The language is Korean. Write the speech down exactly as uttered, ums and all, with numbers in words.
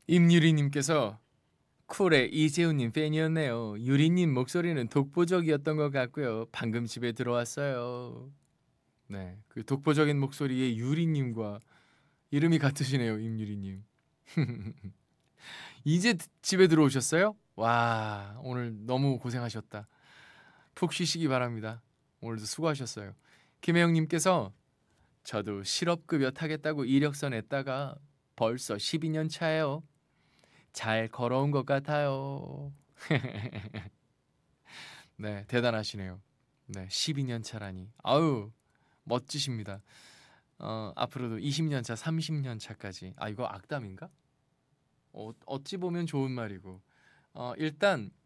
임유리님께서 쿨의 이재훈님 팬이었네요. 유리님 목소리는 독보적이었던 것 같고요. 방금 집에 들어왔어요. 네, 그 독보적인 목소리의 유리님과 이름이 같으시네요, 임유리님. 이제 집에 들어오셨어요? 와, 오늘 너무 고생하셨다. 푹 쉬시기 바랍니다. 오늘도 수고하셨어요. 김혜영님께서 저도 실업급여 타겠다고 이력서 냈다가 벌써 십이 년 차예요. 잘 걸어온 것 같아요. 네, 대단하시네요. 네, 십이 년 차라니. 아유, 멋지십니다. 어, 앞으로도 이십 년 차, 삼십 년 차까지. 아, 이거 악담인가? 어, 어찌 보면 좋은 말이고. 어, 일단